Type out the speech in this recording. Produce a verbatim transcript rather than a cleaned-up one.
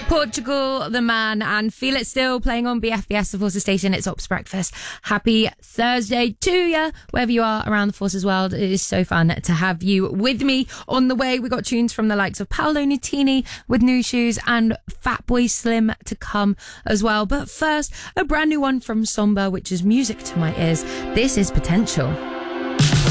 Portugal, The Man, and Feel It Still playing on B F B S, the Forces Station. It's Ops Breakfast. Happy Thursday to you, wherever you are around the Forces world. It is so fun to have you with me. On the way, we got tunes from the likes of Paolo Nutini with New Shoes and Fatboy Slim to come as well. But first, a brand new one from Somba, which is music to my ears. This is Potential.